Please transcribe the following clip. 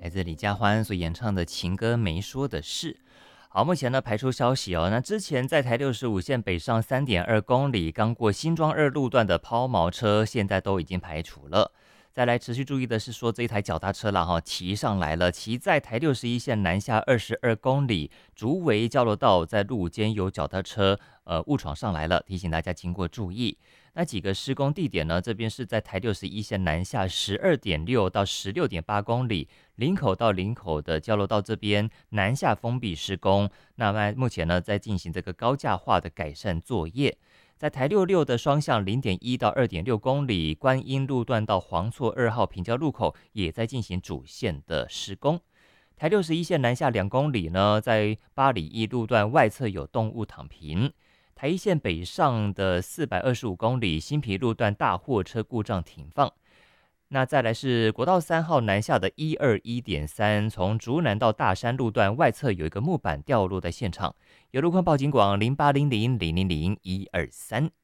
来自李佳欢所演唱的情歌没说的事。好，目前呢排出消息哦，那之前在台65线北上3.2公里，刚过新庄2路段的抛锚车，现在都已经排除了。再来持续注意的是说，这一台脚踏车啦骑上来了，骑在台61线南下22公里，竹围交流道在路肩有脚踏车误闯上来了，提醒大家经过注意。那几个施工地点呢？这边是在台61线南下12.6到16.8公里，林口到林口的交流道这边南下封闭施工。那么目前呢，在进行这个高架化的改善作业。在台66的双向0.1到2.6公里，观音路段到黄厝2号平交路口也在进行主线的施工。台61线南下2公里呢，在八里一路段外侧有动物躺平。台一线北上的425公里，新皮路段大货车故障停放。那再来是国道3号南下的121.3，从竹南到大山路段外侧有一个木板掉落在现场，有路况报警广0800000123。